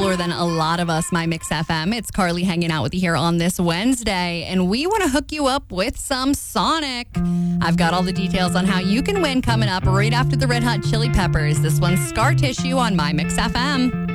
cooler than a lot of us, My Mix FM. It's Carly hanging out with you here on this Wednesday, and we want to hook you up with some Sonic. I've got all the details on how you can win coming up right after the Red Hot Chili Peppers. This one's Scar Tissue on My Mix FM.